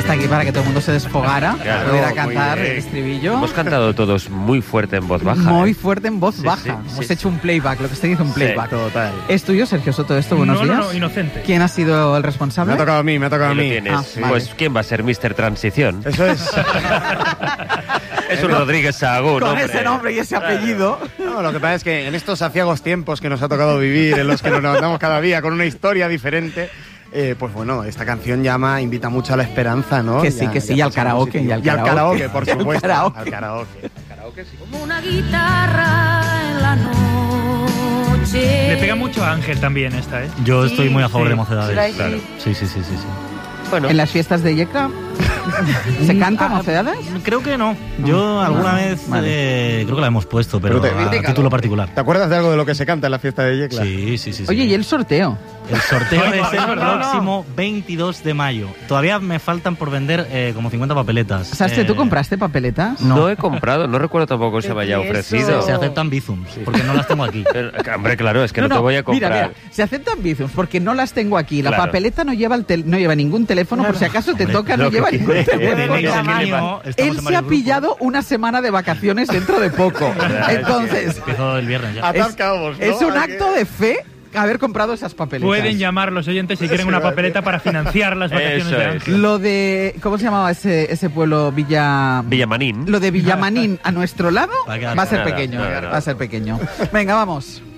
está aquí para que todo el mundo se desfogara, Claro, pudiera muy cantar bien. el estribillo. Hemos cantado todos muy fuerte en voz baja. Muy fuerte en voz baja. sí, Hemos sí. hecho un playback, lo que se dice un playback. Total. ¿Es tuyo, Sergio Soto, esto? Buenos días. No, inocente. ¿Quién ha sido el Me responsable? ha tocado a mí, me ha tocado a Ahí lo mí. tienes. vale. Pues ¿quién va a ser Mr. Transición? Eso es. Es un Rodríguez Sahagún, Con hombre. ese nombre y ese apellido. No, lo que pasa es que en estos aciagos tiempos que nos ha tocado vivir, en los que nos levantamos cada día con una historia diferente, pues bueno, esta canción invita mucho a la esperanza, ¿no? Que sí, y al karaoke. Y al karaoke, por Y al supuesto. karaoke. Al karaoke. Al karaoke sí. Como una guitarra en la noche. Le pega mucho a Ángel también esta, ¿eh? Yo estoy muy a favor sí. de Mocedades. Claro. Sí. Bueno, ¿En las fiestas de Yecla se canta Mocedades? Creo que no. Yo alguna vez vale. creo que la hemos puesto, pero Pero a título particular. ¿Te acuerdas de algo de lo que se canta en la fiesta de Yecla? Sí. Oye, ¿y el sorteo? El sorteo es el No. próximo 22 de mayo. Todavía me faltan por vender como 50 papeletas. ¿Sabes tú compraste papeletas? no he comprado, no recuerdo tampoco que se me haya ofrecido. Se aceptan bizums, porque no las tengo aquí. Pero, hombre, claro, es que no te voy a comprar. Mira, se aceptan bizums porque no las tengo aquí. La Claro. papeleta no lleva no lleva ningún teléfono, por si acaso te Hombre, toca, no lo que lleva ningún quieres. teléfono. Tenéis el Tamaño. mío, estamos Él en se ha varios grupos. pillado una semana de vacaciones dentro de poco. Entonces, Empiezo el viernes ya. Atascados, ¿no? es un Aquí. acto de fe haber comprado esas papeletas. Pueden llamar los oyentes si quieren una papeleta para financiar las vacaciones Eso de es. Ángel. Lo de... ¿Cómo se llamaba ese pueblo? Villamanín. Lo de Villamanín a nuestro lado Va a quedar va a ser nada, pequeño. nada. Va a ser pequeño. Venga, vamos.